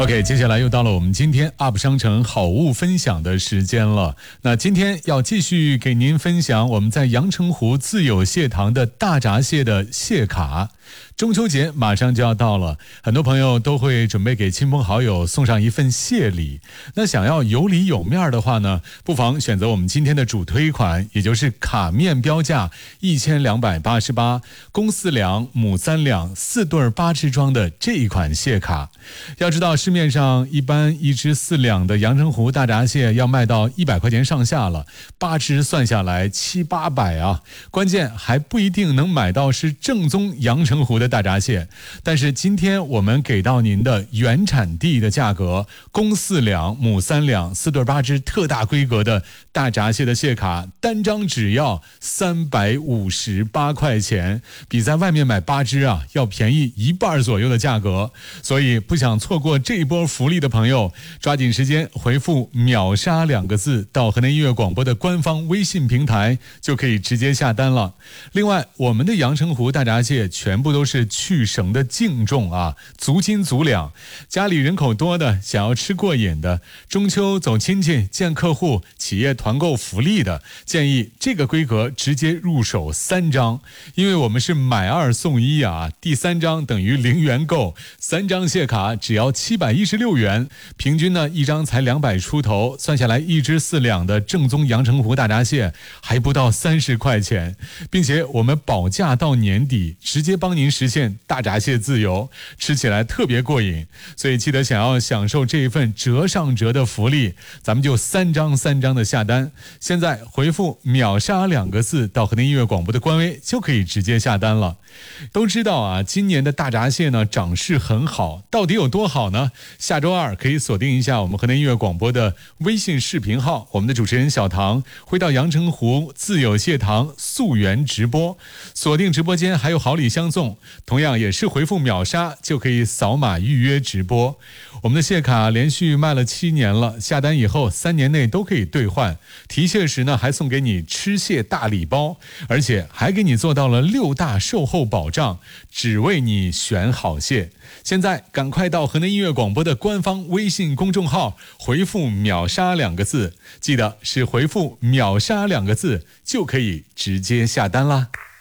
OK， 接下来又到了我们今天 UP 商城好物分享的时间了。那今天要继续给您分享我们在阳澄湖自有蟹塘的大闸蟹的蟹卡。中秋节马上就要到了，很多朋友都会准备给亲朋好友送上一份蟹礼。那想要有里有面的话呢，不妨选择我们今天的主推款，也就是卡面标价1288，公4两，母3两，4对8只装的这一款蟹卡。要知道市面上一般1只4两的阳澄湖大闸蟹要卖到100块钱上下了，8只算下来700-800啊，关键还不一定能买到是正宗阳澄湖的大闸蟹。但是今天我们给到您的原产地的价格，公4两，母3两，4对8只特大规格的大闸蟹的蟹卡，单张只要358块钱，比在外面买8只啊要便宜1半左右的价格。所以不想错过这一波福利的朋友，抓紧时间回复秒杀2个字到河南音乐广播的官方微信平台，就可以直接下单了。另外，我们的阳澄湖大闸蟹全部都是去绳的净重啊，足斤足两。家里人口多的，想要吃过瘾的，中秋走亲戚见客户，企业团购福利的，建议这个规格直接入手3张，因为我们是买2送1啊，第3张等于0元购，3张蟹卡只要716元，平均呢1张才200出头，算下来1只4两的正宗阳澄湖大闸蟹还不到30块钱，并且我们保价到年底，直接帮您实现大闸蟹自由，吃起来特别过瘾。所以记得想要享受这一份折上折的福利，咱们就3张的下单。现在回复秒杀2个字到河南音乐广播的官微，就可以直接下单了。都知道啊，今年的大闸蟹呢涨势很好，到底有多好呢？下周2可以锁定一下我们河南音乐广播的微信视频号，我们的主持人小唐会到阳澄湖自有蟹塘溯源直播，锁定直播间还有好礼相送，同样也是回复秒杀就可以扫码预约直播。我们的蟹卡连续卖了7年了，下单以后3年内都可以兑换，提蟹时呢还送给你吃蟹大礼包，而且还给你做到了6大售后保障，只为你选好蟹。现在赶快到河南音乐广播的官方微信公众号回复秒杀2个字，记得是回复秒杀2个字就可以直接下单啦。